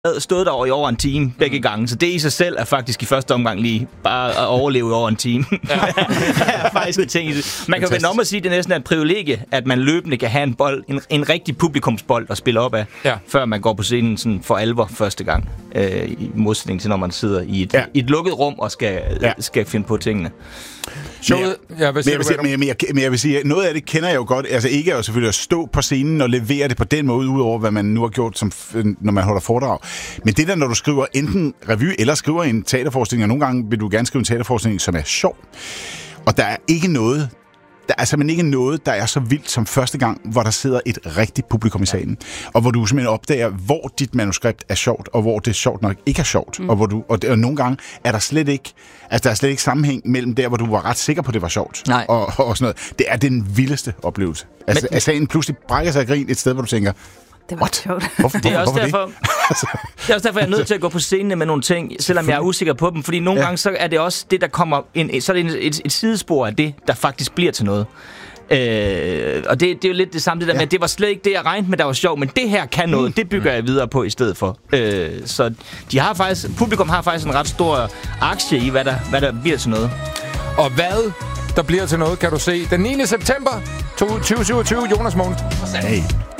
stået der i over en time begge gange, så det i sig selv er faktisk i første omgang lige bare at overleve i over en time. Ja. Er faktisk en ting i det. Man kan vende om at sige, at det næsten er et privilegie, at man løbende kan have en bold, en rigtig publikumsbold at spille op af, før man går på scenen sådan for alvor første gang. I modsætning til, når man sidder i et lukket rum og skal finde på tingene. Men jeg vil sige, noget af det kender jeg jo godt. Altså ikke jo selvfølgelig at stå på scenen og levere det på den måde, udover hvad man nu har gjort, som, når man holder foredrag. Men det der, når du skriver enten revy eller skriver en teaterforestilling, og nogle gange vil du gerne skrive en teaterforestilling, som er sjov. Og der er ikke noget... Der er simpelthen ikke noget, der er så vildt som første gang, hvor der sidder et rigtigt publikum i salen. Og hvor du simpelthen opdager, hvor dit manuskript er sjovt, og hvor det sjovt nok ikke er sjovt. Og nogle gange er der slet ikke sammenhæng mellem der, hvor du var ret sikker på, at det var sjovt. Og sådan noget. Det er den vildeste oplevelse. Altså, at salen pludselig brækker sig af grin et sted, hvor du tænker... Det var sjovt. Det er også derfor, jeg er nødt til at gå på scenen med nogle ting, selvom jeg er usikker på dem. Fordi nogle gange, så er det også det, der kommer ind, så er det et sidespor af det, der faktisk bliver til noget. Og det er jo lidt det samme, det der med, at det var slet ikke det, jeg regnede med, der var sjovt, men det her kan noget, det bygger jeg videre på i stedet for. Så publikum har faktisk en ret stor aktie i, hvad der bliver til noget. Og hvad der bliver til noget, kan du se den 9. september 2027, Jonas Mogensen. Hey.